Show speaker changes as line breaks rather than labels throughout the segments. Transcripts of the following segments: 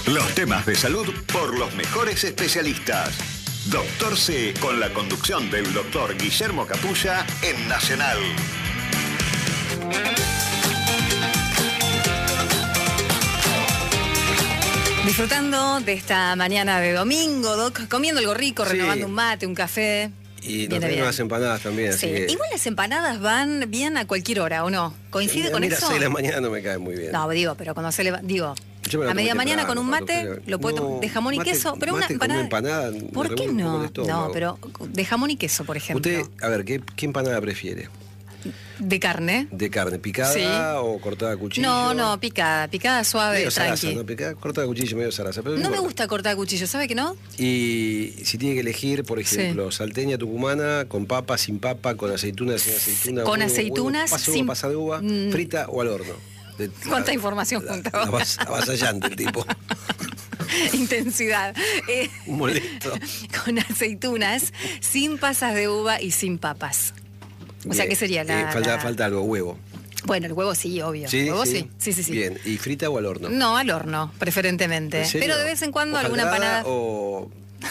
Los temas de salud por los mejores especialistas. Doctor C, con la conducción del doctor Guillermo Capulla en Nacional.
Disfrutando de esta mañana de domingo, Doc, comiendo algo rico,
Sí.
renovando un mate, un café.
Y nos
Viene
traen
bien.
unas empanadas también.
Sí.
Así que...
Igual las empanadas van bien a cualquier hora, ¿o no? ¿Coincide con
mira,
eso?
6 de la mañana no me cae muy bien.
No, digo, pero cuando se le va, digo,
Yo me la
a media
tomo
mañana
temprano,
con un mate,
Pato,
lo puede
no,
tomar de jamón y
mate-
queso, pero una
mate con
empanada.
me
¿Por qué
revuelve un poco el
no?
estómago.
No, pero de jamón y queso, por ejemplo.
Usted, a ver, ¿qué empanada prefiere?
De carne.
¿De carne picada
Sí.
o cortada a cuchillo?
No, picada suave,
Medio zaraza,
tranqui.
¿no? Picada, cortada a cuchillo, medio zaraza. Pero
No me
importa.
gusta cortar a cuchillo, ¿sabe que no?
Y si tiene que elegir, por ejemplo, salteña tucumana, con papa, sin papa, con aceitunas, sin aceituna.
Con aceitunas,
pasa
sin-
uva, pasa de uva, frita o al horno.
¿Cuánta información junta?
Avasallante el tipo.
Intensidad.
Molesto.
Con aceitunas, sin pasas de uva y sin papas. O sea,
Bien.
¿qué sería la...?
Falta algo, huevo.
Bueno, el huevo sí, obvio.
¿Sí?
¿Huevo
sí.
sí? Sí.
Bien, ¿y frita o al horno?
No, al horno, preferentemente.
¿En serio?
Pero de vez en cuando alguna
¿Hojaldrada
empanada
o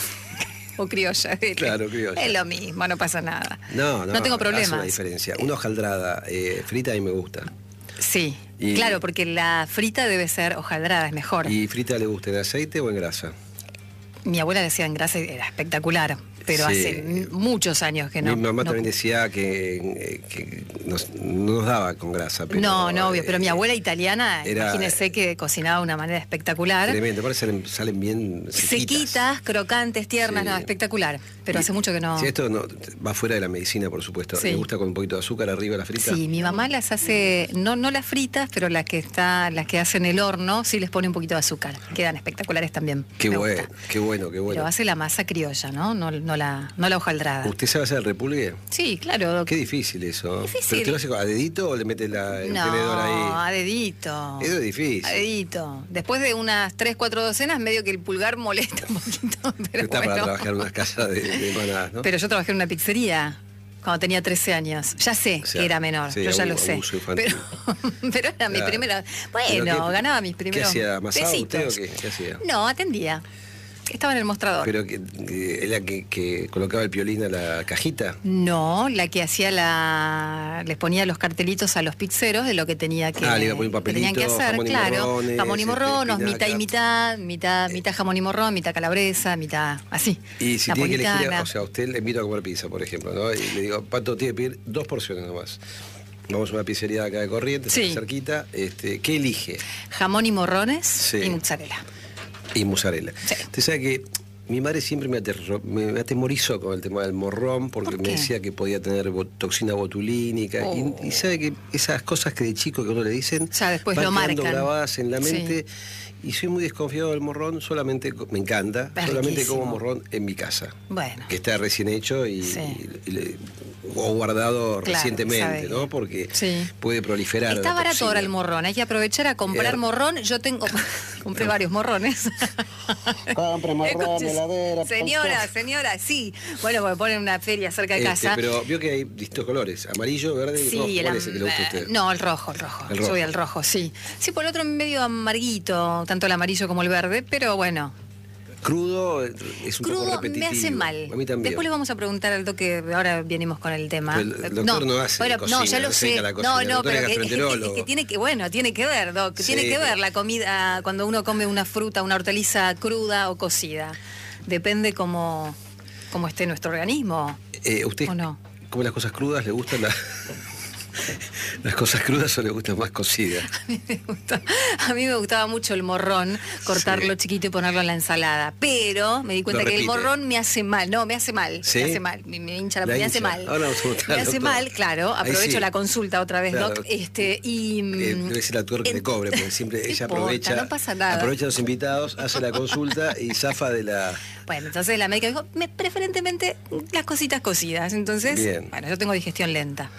criolla.
Claro, criolla.
Es lo mismo, no pasa nada.
no
tengo
hace
problemas.
una diferencia. Una hojaldrada frita a mí me gusta.
Sí,
Y-
claro, porque la frita debe ser hojaldrada, es mejor.
¿Y frita le gusta en aceite o en grasa?
Mi abuela decía en grasa y era espectacular, pero
Sí.
hace muchos años que no.
Mi mamá
no-
también decía que no nos daba con grasa. Pero,
no, obvio, pero mi abuela italiana,
era-
imagínese que cocinaba de una manera espectacular.
Tremendo, aparte salen bien
Sequitas, crocantes, tiernas,
Sí.
no, espectacular. Pero hace mucho que no.
Sí, esto no, va fuera de la medicina, por supuesto.
Sí.
¿Le gusta con un poquito de azúcar arriba la frita?
Sí, mi mamá las hace, no las fritas, pero las que hace en el horno, sí les pone un poquito de azúcar. Quedan espectaculares también.
Qué
me
bueno,
gusta.
qué bueno, qué bueno.
Pero hace la masa criolla, ¿no? No la hojaldrada.
¿Usted sabe hacer el repulgue?
Sí, claro.
Qué difícil eso.
Difícil.
¿Pero usted lo hace a dedito o le mete el
No,
tenedor ahí?
a dedito.
Eso es difícil.
A dedito. Después de unas 3, 4 docenas, medio que el pulgar molesta un poquito. Pero
Está
bueno.
para trabajar en una casa de empanadas, ¿no?
Pero yo trabajé en una pizzería cuando tenía 13 años. Ya sé
O sea,
que era menor,
sí,
yo ya lo
abuso
sé.
infantil.
Pero era mi
Claro.
primera.
¿Pero
Bueno,
qué-
ganaba mis primeros.
¿Qué hacía? ¿Amasaba usted
pesitos.
o qué? ¿Qué hacía?
No, atendía. Estaba en el mostrador.
¿Pero que era que colocaba el piolín a la cajita?
No, la que hacía les ponía los cartelitos a los pizzeros de lo que tenía que,
Le iba a poner un
que tenían que
papelito,
hacer,
jamón y
claro.
morrones,
Jamón y morronos, mitad y
espinaca.
mitad jamón y morrón, mitad calabresa, mitad así.
Y si tiene que elegir,
napolitana.
o sea, usted le invito a comer pizza, por ejemplo, ¿no? Y le digo, Pato, tiene que pedir 2 porciones nomás. Vamos a una pizzería de acá de Corrientes,
Sí.
cerquita. ¿Qué elige?
Jamón y morrones
Sí.
y mozzarella.
Y mozzarella.
Sí.
Usted sabe que mi madre siempre me atemorizó con el tema del morrón porque
¿Por
me
qué?
decía que podía tener toxina botulínica.
Oh.
Y sabe que esas cosas que de chico que uno le dicen
Ya después
van
lo
quedando
marcan.
grabadas en la mente. Y soy muy desconfiado del morrón, solamente me encanta,
Es
solamente
riquísimo.
como morrón en mi casa.
Bueno.
Que está recién hecho
Sí.
o guardado
Claro,
recientemente,
sabe.
¿no? Porque
Sí.
puede proliferar.
Está
la
barato
toxina.
ahora el morrón, hay que aprovechar a comprar morrón. Yo compré varios morrones.
Compre morrón,
Escuche,
heladera.
Señora, sí. Bueno, porque ponen una feria cerca de casa.
Pero vio que hay distintos colores, amarillo, verde y rojo.
Sí,
¿Cuál es el que le gusta a usted?
no, el rojo.
El
Yo
rojo.
voy al rojo, sí. Sí, por el otro medio amarguito, tanto el amarillo como el verde, pero bueno.
Crudo es un poco
Crudo
repetitivo.
me hace mal.
A mí también.
Después le vamos a preguntar al doctor, ahora venimos con el tema.
Pero el doctor no hace cocina,
no, ya lo
no se
sé.
dedica a la cocina, el
No,
doctor
pero
es
que
gastroenterólogo.
tiene que ver, Doc.
Sí,
Tiene que ver
pero-
la comida cuando uno come una fruta, una hortaliza cruda o cocida. Depende cómo esté nuestro organismo.
¿Usted
¿O no?
come las cosas crudas? ¿Le gustan las cosas crudas o le gustan más cocidas?
A mí me gustaba mucho el morrón, cortarlo
Sí.
chiquito y ponerlo en la ensalada. Pero me di cuenta
Lo
que el
repite.
morrón me hace mal. No, me hace mal.
¿Sí?
Me hace mal. Me hincha
La
me hace
hincha.
mal.
Ahora vamos a preguntar
Me
al
hace
doctor.
mal, claro.
Ahí
Aprovecho
sí.
la consulta otra vez,
Claro.
Doc.
Debe ser el actor que le cobre, porque siempre
No
ella
importa,
aprovecha.
no pasa nada.
Aprovecha a los invitados, hace la consulta y zafa de la.
Bueno, entonces la médica dijo, preferentemente las cositas cocidas. Entonces,
Bien.
bueno, yo tengo digestión lenta.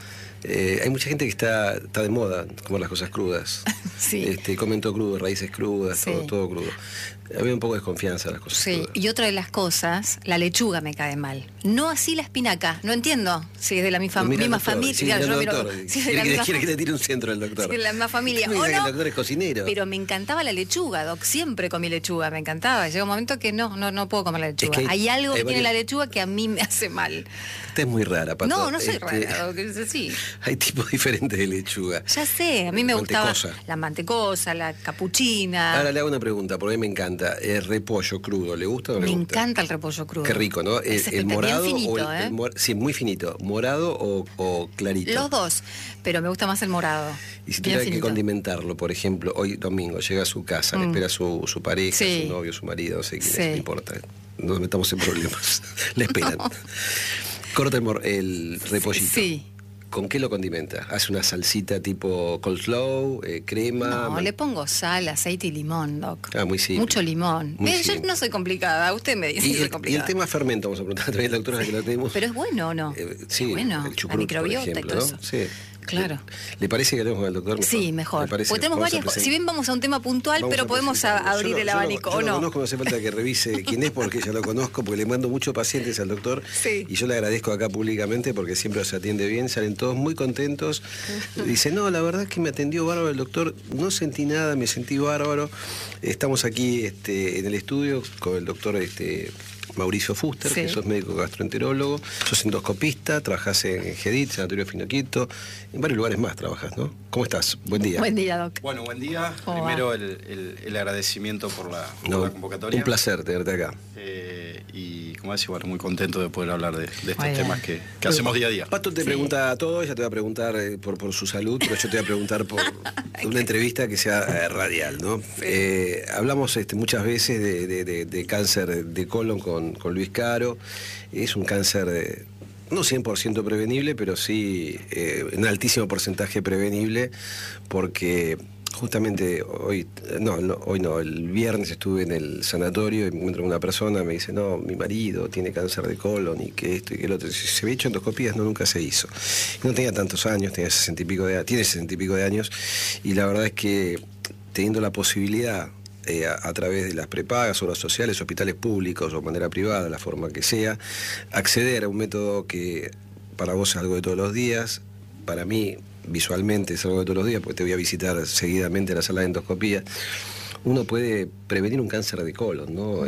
Hay mucha gente que está de moda comer las cosas crudas.
Sí.
Comen todo crudo, raíces crudas,
Sí.
todo crudo. Había un poco de desconfianza en las cosas
Sí,
crudas.
y otra de las cosas, la lechuga me cae mal. No así la espinaca. No entiendo si es de la misma
Lo mira el
misma
doctor,
familia.
sí,
Claro,
mira
yo
el
miro
doctor.
si es de la misma
Quiere que le tire un centro el doctor.
si es de la misma familia.
¿Qué me
O
dice que
no,
el doctor es cocinero?
pero me encantaba la lechuga, Doc. Siempre comí lechuga, me encantaba. Llega un momento que no puedo comer la lechuga.
que
hay algo
hay
que tiene
varios-
la lechuga que a mí me hace mal.
Usted es muy rara, Pato.
No soy rara, Doc. Sí.
Hay tipos diferentes de lechuga.
Ya sé, a mí me gustaba
Mantecosa.
la mantecosa, la capuchina.
Ahora le hago una pregunta, porque a mí me encanta. El repollo crudo, ¿le gusta o no
Me
le gusta?
encanta el repollo crudo.
Qué rico, ¿no?
Es
El morado
bien finito,
o sí, muy finito. ¿Morado o clarito?
Los dos, pero me gusta más el morado.
Y si
bien
tuviera que
finito.
condimentarlo, por ejemplo, hoy domingo llega a su casa, le espera su pareja,
Sí.
su novio, su marido, no sé quién
Sí.
es, no importa. No nos metamos en problemas. Le esperan. Corta el repollito.
Sí.
¿Con qué lo condimenta? ¿Hace una salsita tipo coleslaw, crema?
No, le pongo sal, aceite y limón, Doc.
Ah, muy simple.
Mucho limón.
Muy
Yo
simple.
no soy complicada, usted me dice
Y
que soy
el
complicada.
tema fermento, vamos a preguntar también a la doctora que lo tenemos.
Pero es bueno o no.
Sí,
Es bueno,
el chucrut,
la microbiota
por
y
ejemplo,
todo
¿no?
eso.
Sí.
Claro.
¿Le parece que hablemos con el doctor?
Sí, mejor.
¿Le parece?
Porque tenemos
Vamos a
varias cosas.
presentar.
Si bien vamos a un tema puntual,
Vamos
pero
a
podemos
presentarlo.
abrir el abanico,
yo
¿o
lo
no?
conozco, no hace falta que revise quién es porque ya lo conozco, porque le mando muchos pacientes al doctor
Sí.
y yo le agradezco acá públicamente porque siempre se atiende bien, salen todos muy contentos. Dice, no, la verdad es que me atendió bárbaro el doctor, no sentí nada, me sentí bárbaro. Estamos aquí en el estudio con el doctor Mauricio Fuster,
Sí.
que sos médico gastroenterólogo, sos endoscopista, trabajás en GEDIT, Sanatorio Finoquieto, en varios lugares más trabajas, ¿no? ¿Cómo estás? Buen día.
Buen día, Doc.
Bueno, buen día.
¿Cómo
Primero
va?
el agradecimiento por la
No,
convocatoria.
un placer tenerte acá.
Y como decía, bueno, muy contento de poder hablar de estos
Muy bien.
temas que hacemos día a día.
Pato te pregunta a todo, ella te va a preguntar por su salud, pero yo te voy a preguntar por una entrevista que sea radial, ¿no? Hablamos muchas veces de cáncer de colon con Luis Caro. Es un cáncer no 100% prevenible, pero sí un altísimo porcentaje prevenible, porque justamente hoy no, el viernes estuve en el sanatorio y me encuentro con una persona, me dice, no, mi marido tiene cáncer de colon y que esto y que el otro. Se había hecho endoscopías, no, nunca se hizo. Y no tenía tantos años, tiene 60 y pico de años, y la verdad es que teniendo la posibilidad a través de las prepagas, obras sociales, hospitales públicos o de manera privada, la forma que sea, acceder a un método que para vos es algo de todos los días, para mí visualmente es algo de todos los días, porque te voy a visitar seguidamente en la sala de endoscopía, uno puede prevenir un cáncer de colon, ¿no?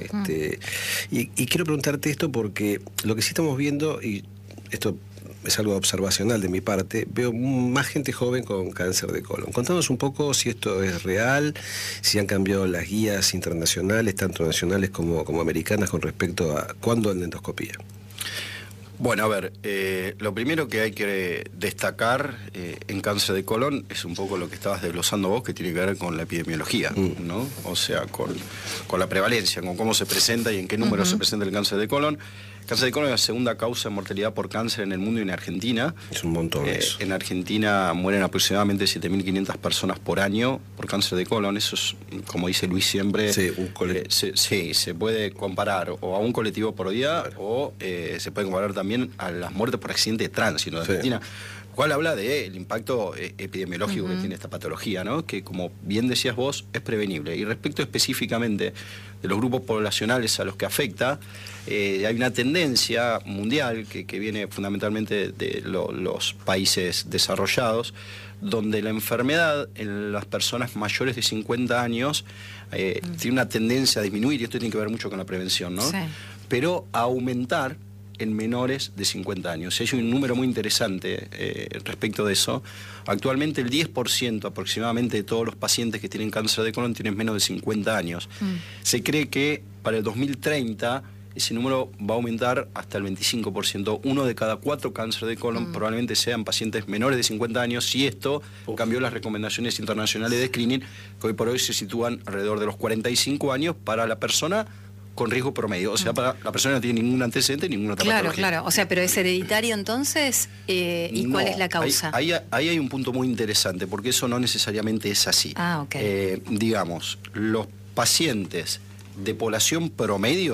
Y quiero preguntarte esto porque lo que sí estamos viendo, y esto es algo observacional de mi parte, veo más gente joven con cáncer de colon. Contanos un poco si esto es real, si han cambiado las guías internacionales, tanto nacionales como americanas, con respecto a cuándo en la endoscopía.
Bueno, a ver, lo primero que hay que destacar en cáncer de colon es un poco lo que estabas desglosando vos, que tiene que ver con la epidemiología, ¿no? O sea, con la prevalencia, con cómo se presenta y en qué número se presenta el cáncer de colon. El cáncer de colon es la segunda causa de mortalidad por cáncer en el mundo y en Argentina.
Es un montón eso.
En Argentina mueren aproximadamente 7.500 personas por año por cáncer de colon. Eso es, como dice Luis siempre,
Sí,
se puede comparar o a un colectivo por día, claro, o se puede comparar también a las muertes por accidente de tránsito en Argentina. Lo cual habla del impacto epidemiológico que tiene esta patología, ¿no? Que, como bien decías vos, es prevenible. Y respecto específicamente de los grupos poblacionales a los que afecta, hay una tendencia mundial que viene fundamentalmente de los países desarrollados, donde la enfermedad en las personas mayores de 50 años tiene una tendencia a disminuir, y esto tiene que ver mucho con la prevención, ¿no?
Sí.
Pero a aumentar en menores de 50 años. Hay un número muy interesante respecto de eso. Actualmente el 10% aproximadamente de todos los pacientes que tienen cáncer de colon tienen menos de 50 años. Se cree que para el 2030 ese número va a aumentar hasta el 25%. 1 de cada 4 cánceres de colon probablemente sean pacientes menores de 50 años, y esto cambió las recomendaciones internacionales de screening, que hoy por hoy se sitúan alrededor de los 45 años para la persona con riesgo promedio, o sea, para la persona que no tiene ningún antecedente, ninguna otra patología.
Claro. O sea, pero es hereditario entonces, ¿y cuál es la causa?
Ahí hay un punto muy interesante, porque eso no necesariamente es así.
Ah, ok.
Digamos, los pacientes de población promedio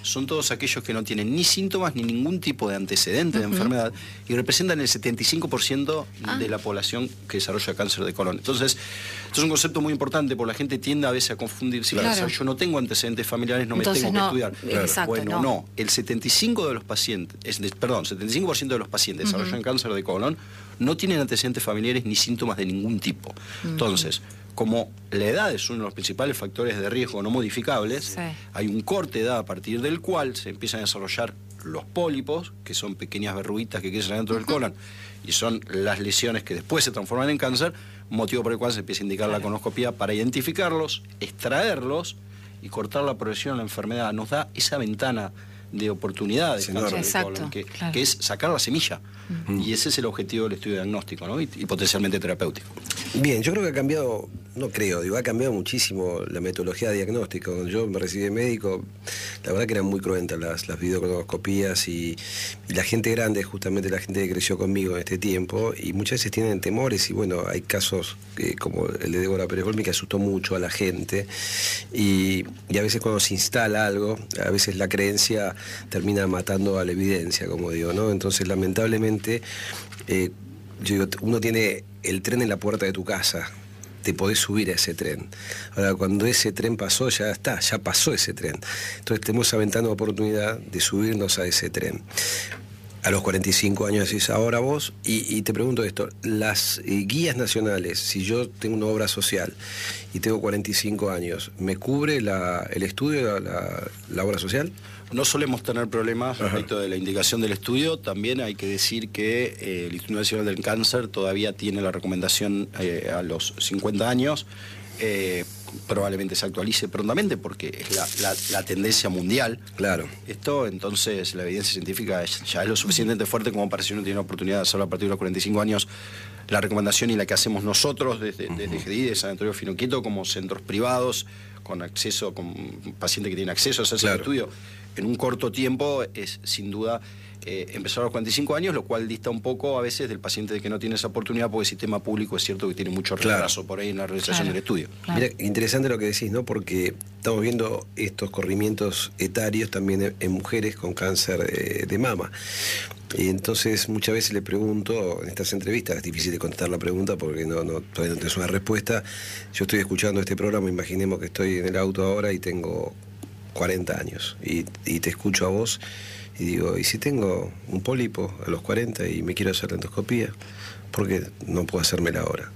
son todos aquellos que no tienen ni síntomas ni ningún tipo de antecedente de enfermedad y representan el 75% de la población que desarrolla cáncer de colon. Entonces, esto es un concepto muy importante porque la gente tiende a veces a confundirse.
Claro.
Yo no tengo antecedentes familiares, no
Entonces,
me tengo que
no,
estudiar.
exacto,
Bueno, no. El 75% de los pacientes, 75% de los pacientes que desarrollan cáncer de colon no tienen antecedentes familiares ni síntomas de ningún tipo. Entonces, como la edad es uno de los principales factores de riesgo no modificables,
Sí.
hay un corte de edad a partir del cual se empiezan a desarrollar los pólipos, que son pequeñas verruguitas que crecen dentro del colon, y son las lesiones que después se transforman en cáncer, motivo por el cual se empieza a indicar la colonoscopia para identificarlos, extraerlos y cortar la progresión de la enfermedad. Nos da esa ventana de oportunidad de
Sí,
cáncer de
exacto,
colon,
claro.
que es sacar la semilla. Y ese es el objetivo del estudio diagnóstico, ¿no? y potencialmente terapéutico.
Bien, yo creo que ha cambiado, no creo, digo, ha cambiado muchísimo la metodología de diagnóstico. Cuando yo me recibí de médico, la verdad que eran muy cruentas las videocolonoscopías y la gente grande, justamente la gente que creció conmigo en este tiempo, y muchas veces tienen temores, y bueno, hay casos como el de Débora Pérez Golmi que asustó mucho a la gente, y a veces cuando se instala algo, a veces la creencia termina matando a la evidencia, como digo, ¿no? Entonces, lamentablemente, yo digo, uno tiene el tren en la puerta de tu casa, te podés subir a ese tren. Ahora, cuando ese tren pasó, ya está, ya pasó ese tren. Entonces tenemos esa ventana de oportunidad de subirnos a ese tren. A los 45 años decís, ahora vos, y te pregunto esto, las guías nacionales, si yo tengo una obra social y tengo 45 años, ¿me cubre el estudio, la obra social?
No solemos tener problemas respecto de la indicación del estudio. También hay que decir que el Instituto Nacional del Cáncer todavía tiene la recomendación a los 50 años. Probablemente se actualice prontamente porque es la tendencia mundial.
Claro.
Esto, entonces, la evidencia científica ya es lo suficientemente fuerte como para si uno tiene la oportunidad de hacerlo a partir de los 45 años. La recomendación y la que hacemos nosotros desde GDI, de Sanatorio Finoquieto, como centros privados, con acceso, con pacientes que tienen acceso a hacerse el estudio en un corto tiempo, es sin duda empezar a los 45 años, lo cual dista un poco a veces del paciente que no tiene esa oportunidad, porque el sistema público es cierto que tiene mucho retraso por ahí en la realización del estudio.
Claro.
Mira, interesante lo que decís, ¿no? Porque estamos viendo estos corrimientos etarios también en mujeres con cáncer de mama. Y entonces muchas veces le pregunto en estas entrevistas, es difícil de contestar la pregunta porque todavía no tenés una respuesta. Yo estoy escuchando este programa, imaginemos que estoy en el auto ahora y tengo 40 años y te escucho a vos y digo, ¿y si tengo un pólipo a los 40 y me quiero hacer la endoscopía? ¿Por qué no puedo hacérmela ahora?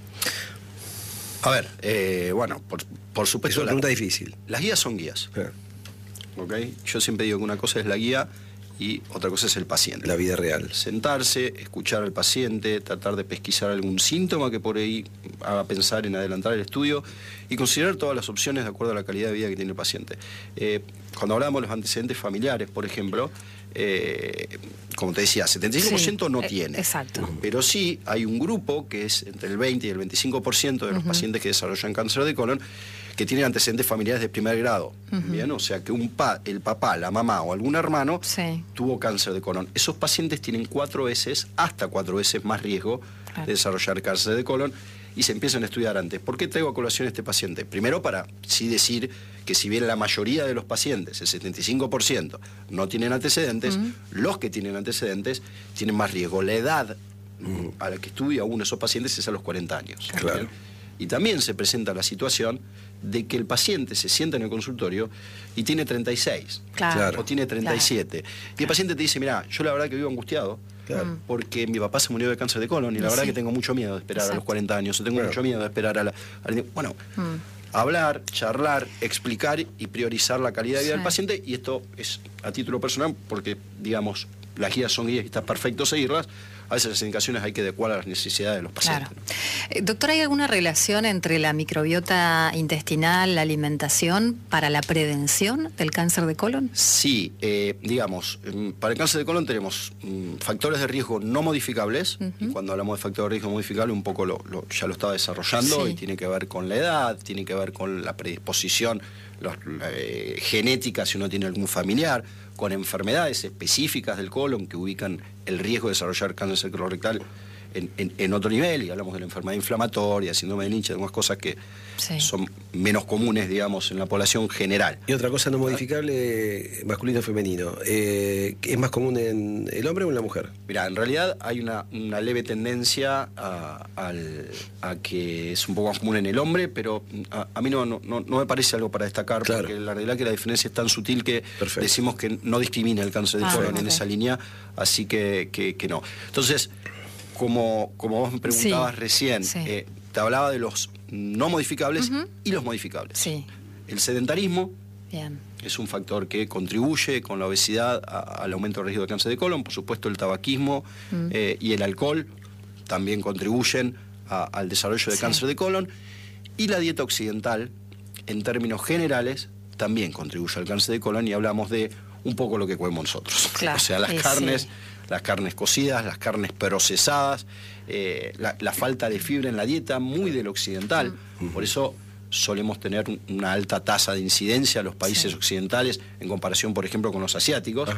A ver, bueno, por supuesto...
Es una pregunta difícil.
Las guías son guías.
Ah,
¿Ok? Yo siempre digo que una cosa es la guía y otra cosa es el paciente.
la vida real.
Sentarse, escuchar al paciente, tratar de pesquisar algún síntoma que por ahí haga pensar en adelantar el estudio y considerar todas las opciones de acuerdo a la calidad de vida que tiene el paciente. Cuando hablamos de los antecedentes familiares, por ejemplo, como te decía, 75% no tiene.
Exacto.
Pero sí hay un grupo que es entre el 20 y el 25% de los pacientes que desarrollan cáncer de colon que tienen antecedentes familiares de primer grado. Bien, o sea que el papá, la mamá o algún hermano tuvo cáncer de colon. Esos pacientes tienen hasta 4 veces más riesgo de desarrollar cáncer de colon y se empiezan a estudiar antes. ¿Por qué traigo a colación este paciente? Primero, para sí decir que si bien la mayoría de los pacientes, el 75%, no tienen antecedentes, los que tienen antecedentes tienen más riesgo. La edad a la que estudia uno de esos pacientes es a los 40 años.
Claro.
¿Bien? Y también se presenta la situación de que el paciente se sienta en el consultorio y tiene 36,
Claro.
o tiene 37. Y el paciente te dice, mira, yo la verdad que vivo angustiado, porque mi papá se murió de cáncer de colon y la verdad que tengo mucho miedo de esperar a los 40 años, o tengo mucho miedo de esperar Bueno, hablar, charlar, explicar y priorizar la calidad de vida del paciente, y esto es a título personal porque, digamos, las guías son guías y está perfecto seguirlas. A veces las indicaciones hay que adecuar a las necesidades de los pacientes.
Claro. Doctor, ¿hay alguna relación entre la microbiota intestinal, la alimentación, para la prevención del cáncer de colon?
Sí, digamos, para el cáncer de colon tenemos factores de riesgo no modificables, y cuando hablamos de factores de riesgo modificable un poco ya lo estaba desarrollando, y tiene que ver con la edad, tiene que ver con la predisposición genética, si uno tiene algún familiar, con enfermedades específicas del colon que ubican el riesgo de desarrollar cáncer colorectal en otro nivel, y hablamos de la enfermedad inflamatoria, síndrome de Lynch, algunas cosas que son menos comunes, digamos, en la población general.
Y otra cosa no modificable, masculino o femenino, ¿es más común en el hombre o en la mujer?
Mirá, en realidad hay una leve tendencia a que es un poco más común en el hombre, pero a mí no me parece algo para destacar, porque la realidad es que la diferencia es tan sutil que decimos que no discrimina el cáncer de colon en esa línea, así que no. Entonces, como vos me preguntabas recién, te hablaba de los no modificables y los modificables.
Sí.
El sedentarismo
Bien.
es un factor que contribuye con la obesidad al aumento del riesgo de cáncer de colon. Por supuesto, el tabaquismo y el alcohol también contribuyen al desarrollo de cáncer de colon. Y la dieta occidental, en términos generales, también contribuye al cáncer de colon, y hablamos de un poco lo que comemos nosotros.
Claro.
O sea, las carnes cocidas, las carnes procesadas, la falta de fibra en la dieta, muy del occidental. Por eso solemos tener una alta tasa de incidencia a los países occidentales en comparación, por ejemplo, con los asiáticos.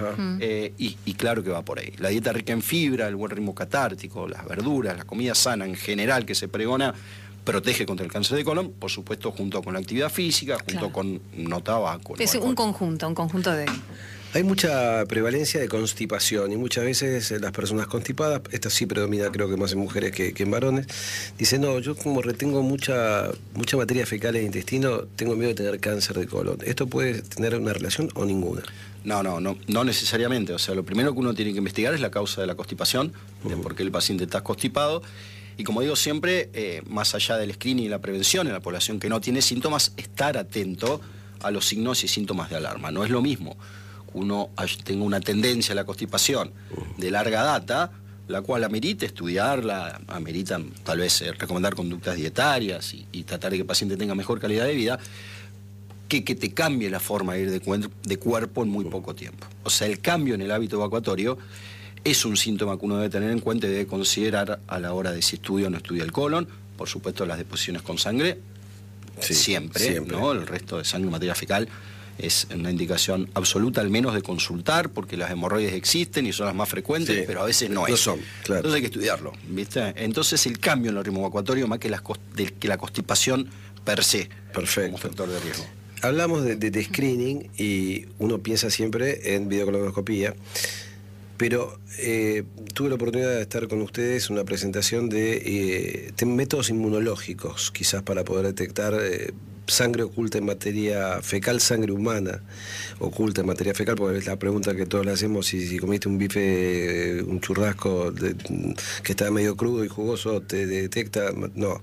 Y claro que va por ahí. La dieta rica en fibra, el buen ritmo catártico, las verduras, la comida sana en general que se pregona, protege contra el cáncer de colon, por supuesto, junto con la actividad física, junto con no tabaco.
Es un conjunto de...
Hay mucha prevalencia de constipación y muchas veces las personas constipadas, esta sí predomina creo que más en mujeres que en varones, dicen, no, yo como retengo mucha materia fecal en el intestino, tengo miedo de tener cáncer de colon. ¿Esto puede tener una relación o ninguna?
No necesariamente. O sea, lo primero que uno tiene que investigar es la causa de la constipación, de por qué el paciente está constipado. Y como digo siempre, más allá del screening y la prevención en la población que no tiene síntomas, estar atento a los signos y síntomas de alarma. No es lo mismo uno tenga una tendencia a la constipación de larga data, la cual amerita estudiarla, amerita tal vez recomendar conductas dietarias y tratar de que el paciente tenga mejor calidad de vida, que te cambie la forma de ir de cuerpo en muy poco tiempo. O sea, el cambio en el hábito evacuatorio es un síntoma que uno debe tener en cuenta y debe considerar a la hora de si estudia o no estudia el colon. Por supuesto, las deposiciones con sangre, siempre, ¿no? El resto de sangre y materia fecal es una indicación absoluta, al menos de consultar, porque las hemorroides existen y son las más frecuentes, pero a veces no es. Entonces hay que estudiarlo, ¿viste? Entonces el cambio en el ritmo evacuatorio más que la constipación per se, como factor de riesgo.
Hablamos de screening y uno piensa siempre en videocolonoscopía, pero tuve la oportunidad de estar con ustedes en una presentación de métodos inmunológicos, quizás para poder detectar sangre oculta en materia fecal, sangre humana oculta en materia fecal, porque es la pregunta que todos le hacemos, si comiste un bife, un churrasco que está medio crudo y jugoso, ¿te detecta? No.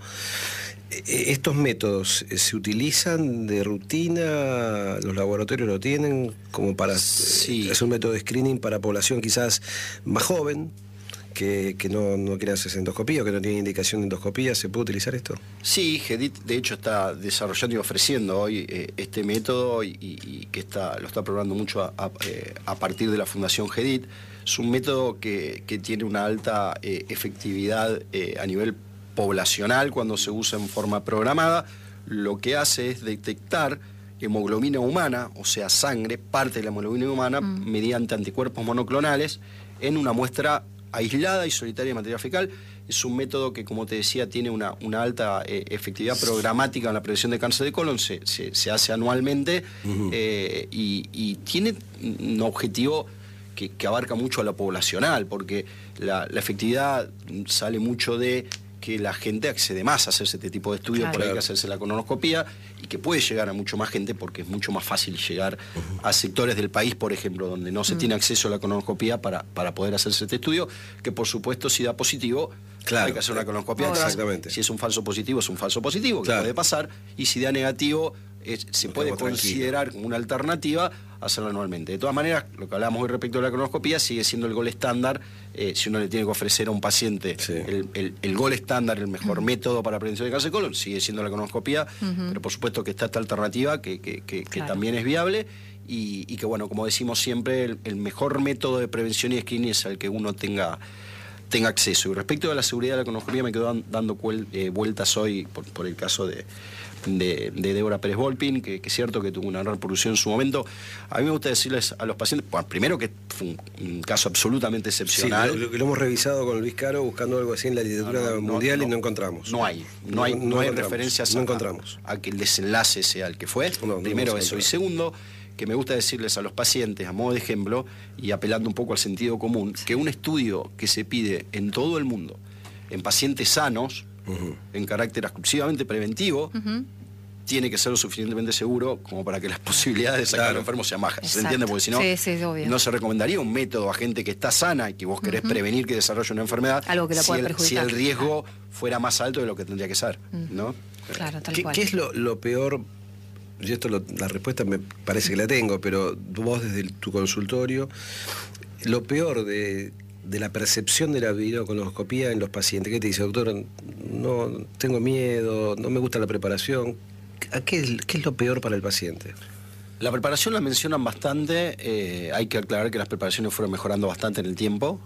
¿Estos métodos se utilizan de rutina? ¿Los laboratorios lo tienen como para es un método de screening para población quizás más joven que no quiere hacerse endoscopía o que no tiene indicación de endoscopía? ¿Se puede utilizar esto? Sí,
GEDIT de hecho está desarrollando y ofreciendo hoy este método y que lo está probando mucho a partir de la Fundación GEDIT. Es un método que tiene una alta efectividad a nivel poblacional cuando se usa en forma programada. Lo que hace es detectar hemoglobina humana, o sea, sangre, parte de la hemoglobina humana, mediante anticuerpos monoclonales en una muestra aislada y solitaria de materia fecal. Es un método que, como te decía, tiene una alta efectividad programática en la prevención de cáncer de colon, se hace anualmente y tiene un objetivo que abarca mucho a la poblacional, porque la efectividad sale mucho de que la gente accede más a hacerse este tipo de estudios, por ahí que hacerse la colonoscopía, y que puede llegar a mucho más gente porque es mucho más fácil llegar a sectores del país, por ejemplo, donde no se tiene acceso a la colonoscopía para poder hacerse este estudio, que por supuesto si da positivo, hay que hacer una colonoscopía atrás. Si es un falso positivo, es un falso positivo, que puede pasar, y si da negativo, se puede considerar como una alternativa hacerlo anualmente. De todas maneras, lo que hablamos hoy respecto a la colonoscopía sigue siendo el gol estándar. Si uno le tiene que ofrecer a un paciente el gol estándar, el mejor método para la prevención de cáncer de colon, sigue siendo la colonoscopía, pero por supuesto que está esta alternativa que también es viable y que, bueno, como decimos siempre, el mejor método de prevención y screening es al que uno tenga acceso. Y respecto a la seguridad de la colonoscopía, me quedo dando vueltas hoy por el caso de de Débora Pérez Volpin, que es cierto que tuvo una gran repercusión en su momento. A mí me gusta decirles a los pacientes, bueno, primero que fue un caso absolutamente
Sí,
excepcional.
lo hemos revisado con Luis Caro buscando algo así en la literatura mundial y no encontramos.
No hay
encontramos,
referencias
no encontramos.
a que el desenlace sea el que fue.
No
Primero
hemos
eso. Y
encontrado.
segundo, que me gusta decirles a los pacientes, a modo de ejemplo, y apelando un poco al sentido común, que un estudio que se pide en todo el mundo, en pacientes sanos, en carácter exclusivamente preventivo, tiene que ser lo suficientemente seguro como para que las posibilidades de sacar al enfermo sean bajas. ¿Se
Exacto.
entiende? Porque si no,
Sí, sí, obvio.
no se recomendaría un método a gente que está sana y que vos querés prevenir que desarrolle una enfermedad,
Algo que la pueda
si
perjudicar.
el riesgo fuera más alto de lo que tendría que ser, ¿no?
Claro, tal
¿Qué,
cual.
qué es lo peor? Yo la respuesta me parece que la tengo, pero vos desde tu consultorio, lo peor de la percepción de la videocolonoscopía en los pacientes, ¿qué te dice, doctor? No, tengo miedo, no me gusta la preparación. ¿Qué es lo peor para el paciente?
La preparación la mencionan bastante, hay que aclarar que las preparaciones fueron mejorando bastante en el tiempo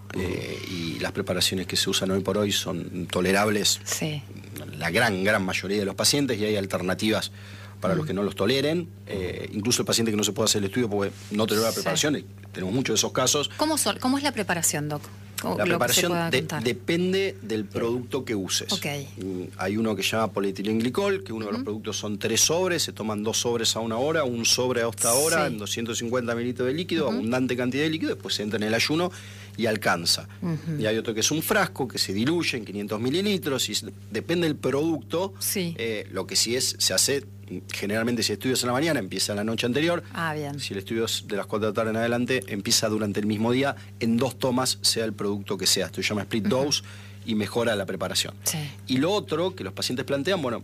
y las preparaciones que se usan hoy por hoy son tolerables
Sí.
la gran mayoría de los pacientes y hay alternativas para los que no los toleren, incluso el paciente que no se puede hacer el estudio porque no tolera la preparación, y tenemos muchos de esos casos.
¿Cómo es la preparación, Doc?
La preparación depende del producto que uses.
Ok.
Hay uno que se llama polietilenglicol, que uno de los productos son 3 sobres, se toman 2 sobres a 1 hora, un sobre a esta hora,
Sí.
en 250 mililitros de líquido, abundante cantidad de líquido, después se entra en el ayuno y alcanza. Y hay otro que es un frasco que se diluye en 500 mililitros y depende del producto.
Sí.
Lo que sí se hace, generalmente si estudias en la mañana, empieza la noche anterior.
Ah, bien.
Si el estudio es de las 4 de la tarde en adelante, empieza durante el mismo día, en 2 tomas, sea el producto que sea. Esto se llama split dose y mejora la preparación.
Sí.
Y lo otro que los pacientes plantean, bueno,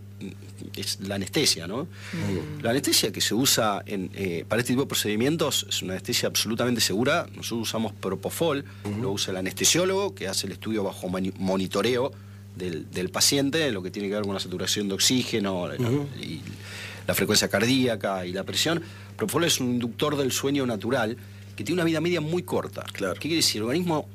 es la anestesia, ¿no? La anestesia que se usa para este tipo de procedimientos es una anestesia absolutamente segura. Nosotros usamos propofol, lo usa el anestesiólogo, que hace el estudio bajo monitoreo del paciente, lo que tiene que ver con la saturación de oxígeno y la frecuencia cardíaca y la presión. Propofol es un inductor del sueño natural que tiene una vida media muy corta.
Claro.
¿Qué quiere decir? El organismo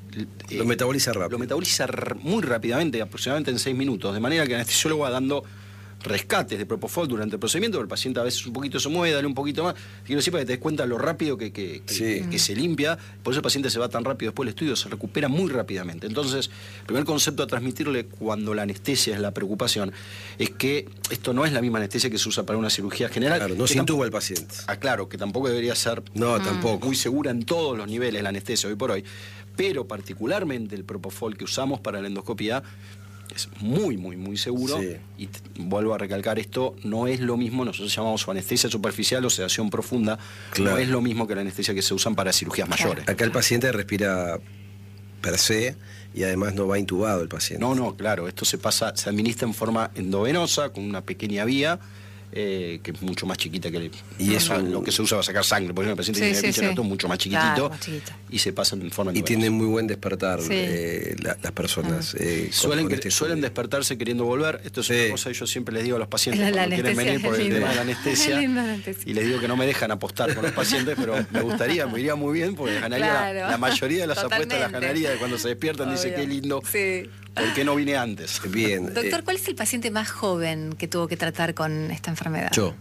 Lo metaboliza rápido.
Lo metaboliza muy rápidamente, aproximadamente en 6 minutos, de manera que el anestesiólogo va dando rescates de propofol durante el procedimiento, el paciente a veces un poquito se mueve, dale un poquito más. Quiero decir para que te des cuenta lo rápido que se limpia, por eso el paciente se va tan rápido después del estudio, se recupera muy rápidamente. Entonces, el primer concepto a transmitirle cuando la anestesia es la preocupación es que esto no es la misma anestesia que se usa para una cirugía general.
Claro, no
que
se intuba al paciente.
Claro, que tampoco debería ser
No, tampoco.
muy segura en todos los niveles la anestesia hoy por hoy, pero particularmente el propofol que usamos para la endoscopía es muy seguro.
Sí.
Y vuelvo a recalcar esto, no es lo mismo, nosotros llamamos anestesia superficial o sedación profunda,
Claro.
no es lo mismo que la anestesia que se usan para cirugías mayores.
Acá el paciente respira per se y además no va intubado el paciente.
No, claro, esto se administra en forma endovenosa, con una pequeña vía, que es mucho más chiquita que
Y eso-
lo que se usa para sacar sangre. Por ejemplo, el paciente
Sí,
tiene
sí,
pinche
sí.
neto mucho más chiquitito,
Claro, más chiquito.
y se pasa en forma
Y
endovenosa.
tienen muy buen despertar
Sí.
las personas. Con
Suelen
estudio.
despertarse queriendo volver. Esto es
Sí.
una cosa que yo siempre les digo a los pacientes
La
cuando quieren
anestesia
venir por
es
el
linda.
tema de la anestesia.
Es linda la anestesia.
Y les digo que no me dejan apostar con los pacientes, pero me iría muy bien porque ganaría
Claro.
la mayoría de las apuestas las
Totalmente.
ganaría. De cuando se despiertan dice
Obvio.
qué lindo,
Sí.
¿por qué no vine antes?
Bien.
Doctor, ¿cuál es el paciente más joven que tuvo que tratar con esta enfermedad?
Yo.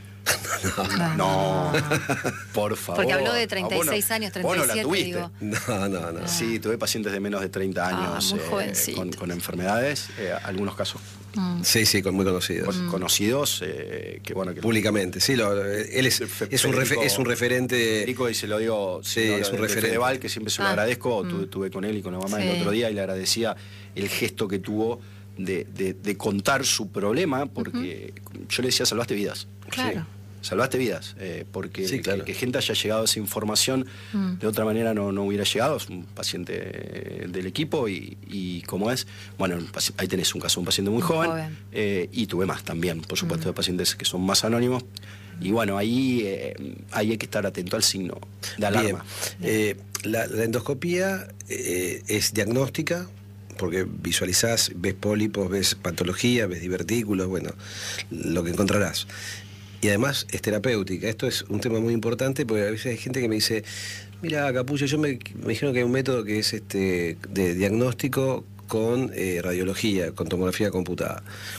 No, por favor.
Porque habló de
Ah,
36 años,
vos no la
37,
tuviste.
digo.
No.
Sí, tuve pacientes de menos de 30 años
muy jovencitos.
con enfermedades, algunos casos
Sí, muy conocidos.
conocidos, que bueno, que
Públicamente, sí. Él es un referente.
Federico, y se lo digo,
Sí,
es
es un
un
referente.
Fedeval, que siempre se lo agradezco. Tuve con él y con la mamá
Sí.
el otro día y le agradecía el gesto que tuvo de contar su problema, porque yo le decía, salvaste vidas.
Claro.
Sí, salvaste vidas, porque
Sí, claro.
que gente haya llegado a esa información de otra manera no hubiera llegado. Es un paciente del equipo y como es, bueno, ahí tenés un caso, un paciente muy joven. Y tuve más también, por supuesto, de pacientes que son más anónimos. Y bueno, ahí hay que estar atento al signo de alarma.
Bien. La endoscopía es diagnóstica, porque visualizás, ves pólipos, ves patología, ves divertículos, bueno, lo que encontrarás. Y además es terapéutica. Esto es un tema muy importante porque a veces hay gente que me dice, mira, Capullo, me dijeron que hay un método que es de diagnóstico con radiología, con tomografía computada.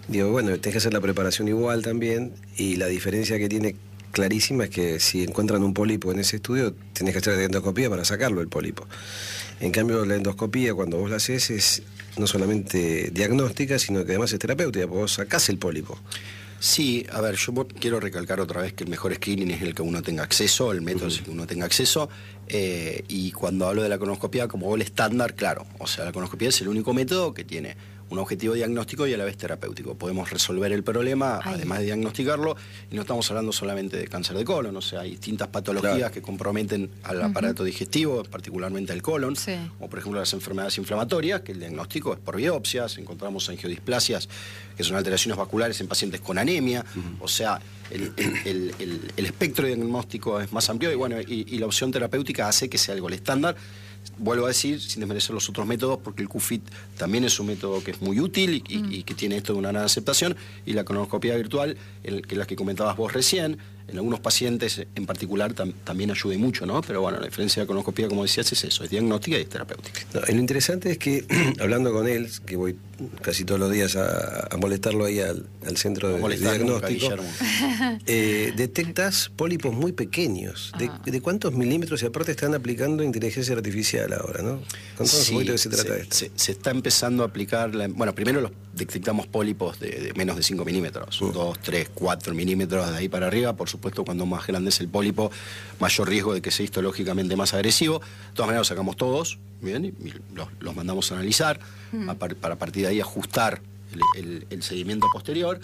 Digo, bueno, tenés que hacer la preparación igual también, y la diferencia que tiene clarísima es que si encuentran un pólipo en ese estudio, tenés que hacer la endoscopía para sacarlo el pólipo. En cambio, la endoscopía, cuando vos la haces, es no solamente diagnóstica, sino que además es terapéutica, porque vos sacás el pólipo.
Sí, a ver, yo quiero recalcar otra vez que el mejor screening es el que uno tenga acceso, el método es el que uno tenga acceso, y cuando hablo de la colonoscopia como gol estándar, claro, o sea, la colonoscopia es el único método que tiene un objetivo diagnóstico y a la vez terapéutico. Podemos resolver el problema, además de diagnosticarlo, y no estamos hablando solamente de cáncer de colon, o sea, hay distintas patologías que comprometen al aparato digestivo, particularmente al colon, como por ejemplo las enfermedades inflamatorias, que el diagnóstico es por biopsias, encontramos angiodisplasias, que son alteraciones vasculares en pacientes con anemia, o sea, el espectro diagnóstico es más amplio, y bueno, y la opción terapéutica hace que sea algo el estándar. Vuelvo a decir, sin desmerecer los otros métodos, porque el QFIT también es un método que es muy útil y que tiene esto de una gran aceptación, y la colonoscopia virtual, que es la que comentabas vos recién, en algunos pacientes en particular también ayuda mucho, ¿no? Pero bueno, la diferencia de la colonoscopia, como decías, es eso, es diagnóstica y es terapéutica.
No, lo interesante es que, hablando con él, que voy casi todos los días a molestarlo ahí al centro de diagnóstico, detectas pólipos muy pequeños. ¿De cuántos milímetros? Y aparte están aplicando inteligencia artificial ahora, ¿no? Contanos un poquito de qué se trata esto.
Se está empezando a aplicar, bueno, primero detectamos pólipos de menos de 5 milímetros, 2, 3, 4 milímetros de ahí para arriba. Por supuesto, cuando más grande es el pólipo, mayor riesgo de que sea histológicamente más agresivo. De todas maneras, los sacamos todos, bien, y los mandamos a analizar, para a partir de ahí ajustar el seguimiento posterior.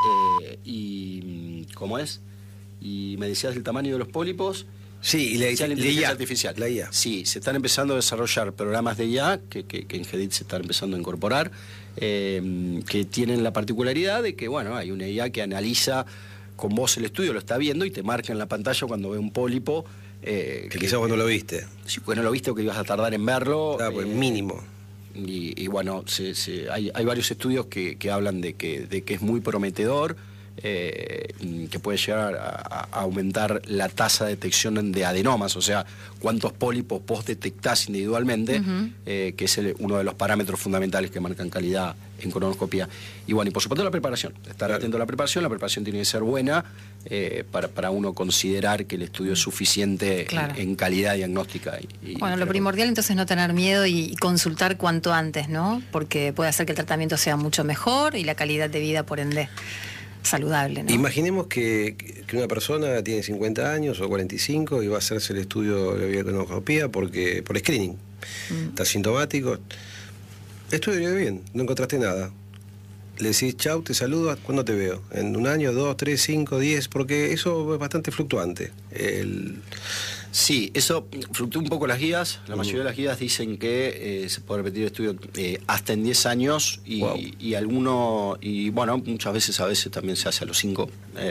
¿Cómo es? Y me decías el tamaño de los pólipos.
Sí, y la
inteligencia artificial.
La IA.
Sí, se están empezando a desarrollar programas de IA que en GEDIT se están empezando a incorporar, que tienen la particularidad de que, bueno, hay una IA que analiza con vos el estudio, lo está viendo y te marca en la pantalla cuando ve un pólipo.
Que quizás vos no lo viste.
Sí, porque no lo viste o que ibas a tardar en verlo.
Claro, pues mínimo.
Y bueno, hay varios estudios que hablan de que es muy prometedor, que puede llegar a aumentar la tasa de detección de adenomas, o sea, cuántos pólipos vos detectás individualmente, que es uno de los parámetros fundamentales que marcan calidad en colonoscopia. Y bueno, y por supuesto la preparación, estar atento a la preparación tiene que ser buena, para uno considerar que el estudio es suficiente en calidad diagnóstica.
Bueno, lo primordial entonces es no tener miedo y consultar cuanto antes, ¿no? Porque puede hacer que el tratamiento sea mucho mejor y la calidad de vida, por ende, saludable, ¿no?
Imaginemos que una persona tiene 50 años o 45 y va a hacerse el estudio de colonoscopia por screening. Está asintomático. Estudio bien, no encontraste nada. Le decís, chau, te saludo, ¿cuándo te veo? ¿En un año, 2, 3, 5, 10? Porque eso es bastante fluctuante.
Sí, eso fluctúa un poco las guías. La mayoría de las guías dicen que se puede repetir el estudio hasta en 10 años y bueno, muchas veces también se hace a los 5,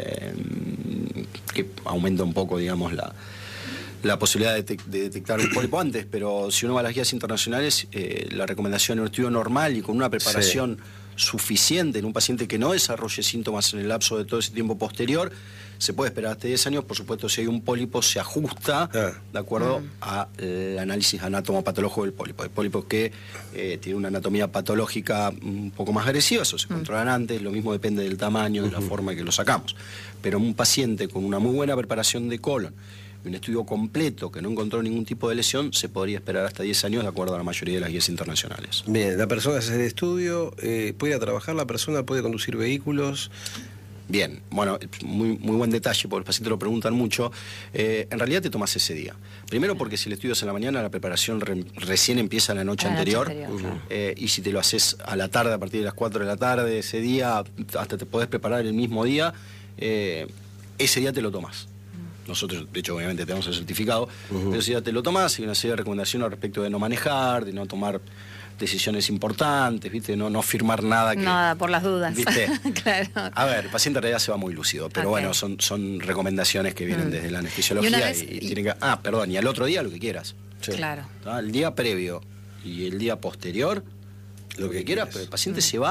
que aumenta un poco, digamos, la posibilidad de detectar un pólipo antes, pero si uno va a las guías internacionales, la recomendación en un estudio normal y con una preparación suficiente en un paciente que no desarrolle síntomas en el lapso de todo ese tiempo posterior, se puede esperar hasta 10 años. Por supuesto, si hay un pólipo, se ajusta de acuerdo al análisis anatomopatológico del pólipo. Hay pólipos que tienen una anatomía patológica un poco más agresiva, eso se controlan antes, lo mismo depende del tamaño, de la forma en que lo sacamos. Pero un paciente con una muy buena preparación de colon, un estudio completo que no encontró ningún tipo de lesión, se podría esperar hasta 10 años de acuerdo a la mayoría de las guías internacionales.
Bien, la persona hace el estudio, puede ir a trabajar, la persona puede conducir vehículos.
Bien, bueno, muy buen detalle, porque los pacientes lo preguntan mucho. En realidad te tomas ese día. Primero porque si el estudio es en la mañana, la preparación recién empieza la noche anterior. Y si te lo haces a la tarde, a partir de las 4 de la tarde, ese día, hasta te podés preparar el mismo día, ese día te lo tomas. Nosotros, de hecho, obviamente tenemos el certificado, pero si ya te lo tomás, hay una serie de recomendaciones respecto de no manejar, de no tomar decisiones importantes, ¿viste? No firmar nada que...
Nada, por las dudas.
¿Viste?
Claro.
A ver, el paciente en realidad se va muy lúcido, pero bueno, son recomendaciones que vienen desde la anestesiología y tienen que... perdón, y al otro día lo que quieras.
Claro.
El día previo y el día posterior, lo que quieras, pero el paciente se va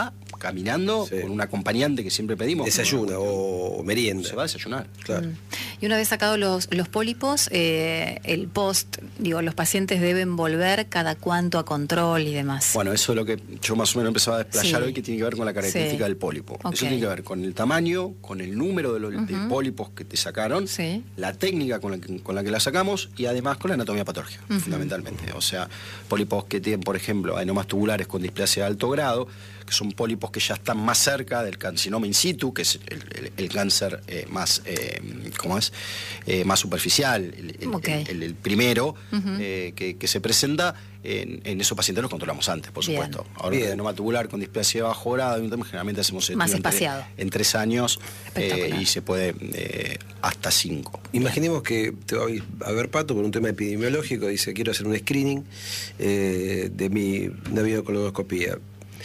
caminando,
Sí.
con un acompañante que siempre pedimos.
Desayuna o merienda.
Se va a desayunar.
Claro.
Y una vez sacados los pólipos, el post, los pacientes deben volver cada cuánto a control y demás.
Bueno, eso es lo que yo más o menos empezaba a desplayar
Sí.
hoy, que tiene que ver con la característica
Sí.
del pólipo.
Ok.
Eso tiene que ver con el tamaño, con el número de pólipos que te sacaron,
Sí.
la técnica con la que la sacamos y además con la anatomía patológica, fundamentalmente. O sea, pólipos que tienen, por ejemplo, adenomas tubulares con displasia de alto grado, que son pólipos que ya están más cerca del carcinoma in situ, que es el cáncer más, más superficial,
Ok.
el primero que se presenta. En esos pacientes los controlamos antes, por
Bien.
supuesto. Ahora,
Bien.
el adenoma tubular con displasia de bajo grado, generalmente hacemos
Más
estudio
espaciado.
en 3 años
Espectacular.
y se puede hasta 5.
Imaginemos que te va a ver Pato por un tema epidemiológico, dice quiero hacer un screening de mi naviocolonoscopía.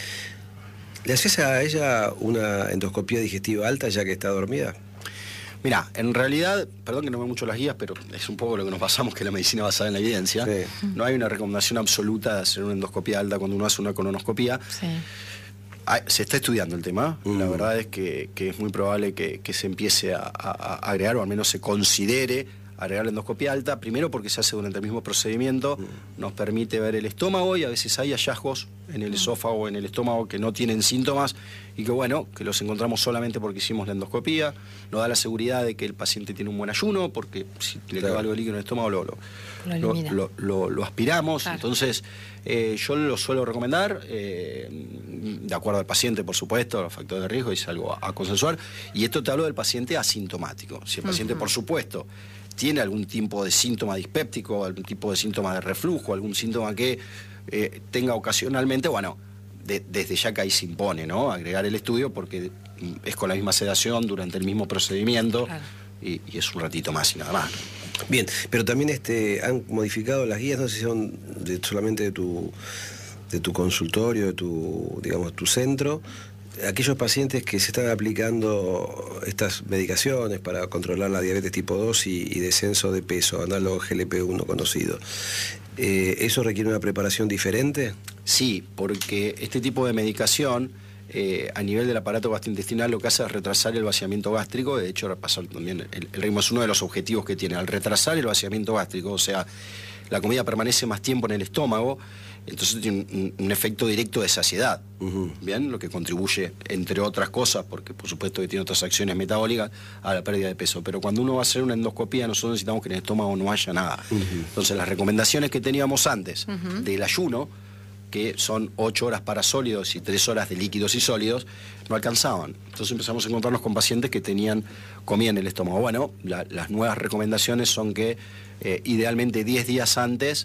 ¿Le haces a ella una endoscopía digestiva alta ya que está dormida?
Mira, en realidad, perdón que no veo mucho las guías, pero es un poco lo que nos basamos, que es la medicina basada en la evidencia.
Sí.
No hay una recomendación absoluta de hacer una endoscopía alta cuando uno hace una colonoscopía.
Sí.
Se está estudiando el tema. La verdad es que es muy probable que se empiece a agregar, o al menos se considere agregar la endoscopía alta, primero porque se hace durante el mismo procedimiento, nos permite ver el estómago y a veces hay hallazgos en el esófago o en el estómago que no tienen síntomas y que bueno, que los encontramos solamente porque hicimos la endoscopía, nos da la seguridad de que el paciente tiene un buen ayuno, porque si le queda algo de líquido en el estómago
elimina.
lo aspiramos,
Claro.
Entonces yo lo suelo recomendar, de acuerdo al paciente, por supuesto, los factores de riesgo, es algo a consensuar, y esto te hablo del paciente asintomático. Si el paciente, por supuesto, tiene algún tipo de síntoma dispéptico, algún tipo de síntoma de reflujo, algún síntoma que tenga ocasionalmente, bueno, desde ya que ahí se impone, ¿no? Agregar el estudio porque es con la misma sedación durante el mismo procedimiento.
Claro.
Y es un ratito más y nada más.
Bien, pero también han modificado las guías, no sé si son solamente de tu consultorio, de tu centro. Aquellos pacientes que se están aplicando estas medicaciones para controlar la diabetes tipo 2 y descenso de peso, análogo GLP-1 conocido, ¿eso requiere una preparación diferente?
Sí, porque este tipo de medicación a nivel del aparato gastrointestinal lo que hace es retrasar el vaciamiento gástrico. De hecho, repasar también el ritmo es uno de los objetivos que tiene, al retrasar el vaciamiento gástrico, o sea, la comida permanece más tiempo en el estómago, entonces tiene un efecto directo de saciedad, ¿bien? Lo que contribuye, entre otras cosas, porque por supuesto que tiene otras acciones metabólicas, a la pérdida de peso. Pero cuando uno va a hacer una endoscopía, nosotros necesitamos que en el estómago no haya nada. Entonces, las recomendaciones que teníamos antes del ayuno, que son 8 horas para sólidos y 3 horas de líquidos y sólidos, no alcanzaban. Entonces empezamos a encontrarnos con pacientes que tenían comida en el estómago. Bueno, las nuevas recomendaciones son que idealmente 10 días antes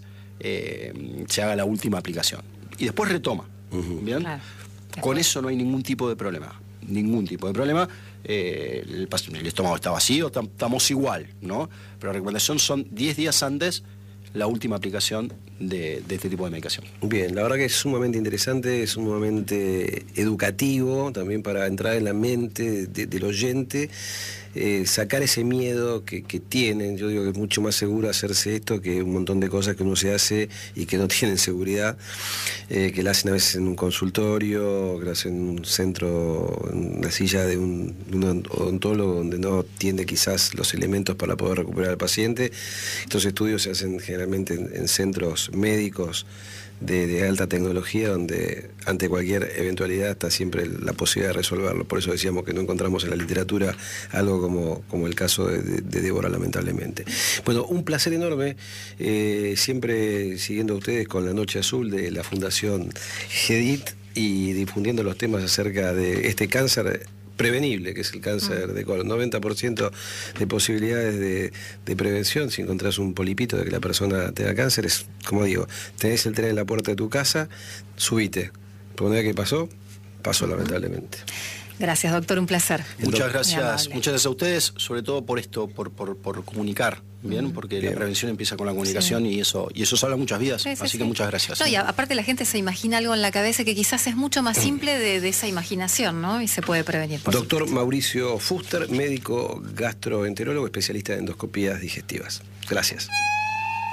se haga la última aplicación. Y después retoma. ¿Bien?
Claro.
Con eso no hay ningún tipo de problema. Ningún tipo de problema. El estómago está vacío, estamos igual, ¿no? Pero la recomendación son 10 días antes la última aplicación de este tipo de medicación.
Bien, la verdad que es sumamente interesante, es sumamente educativo también para entrar en la mente del oyente, sacar ese miedo que tienen. Yo digo que es mucho más seguro hacerse esto que un montón de cosas que uno se hace y que no tienen seguridad, que la hacen a veces en un consultorio, que la hacen en un centro, en una silla de un odontólogo donde no tiene quizás los elementos para poder recuperar al paciente. Estos estudios se hacen generalmente en centros médicos de alta tecnología, donde ante cualquier eventualidad está siempre la posibilidad de resolverlo. Por eso decíamos que no encontramos en la literatura algo como el caso de Débora, lamentablemente. Bueno, un placer enorme, siempre siguiendo a ustedes con La Noche Azul de la Fundación GEDIT y difundiendo los temas acerca de este cáncer prevenible, que es el cáncer de colon. 90% de posibilidades de prevención si encontrás un polipito de que la persona tenga cáncer. Es, como digo, tenés el tren en la puerta de tu casa, subite. Por una vez que pasó, lamentablemente.
Gracias, doctor, un placer.
Muchas
Muy
gracias
amable.
a ustedes, sobre todo por esto, por comunicar, ¿bien? Porque
Bien.
la prevención empieza con la comunicación y eso salva muchas vidas.
Sí, sí,
Así
sí.
que muchas gracias.
No, y aparte la gente se imagina algo en la cabeza que quizás es mucho más simple de esa imaginación, ¿no? Y se puede prevenir. Por
Doctor Mauricio Fuster, médico gastroenterólogo, especialista en endoscopías digestivas. Gracias.